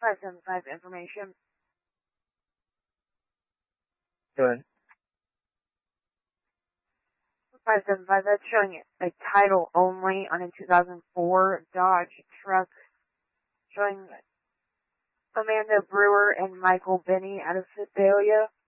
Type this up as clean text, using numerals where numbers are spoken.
575 information. Good. 575, that's showing a title only on a 2004 Dodge truck, showing Amanda Brewer and Michael Benny out of Sedalia.